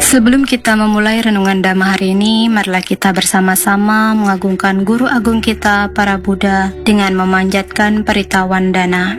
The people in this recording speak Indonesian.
Sebelum kita memulai renungan Dhamma hari ini, marilah kita bersama-sama mengagungkan Guru Agung kita, para Buddha, dengan memanjatkan Parita Wandana.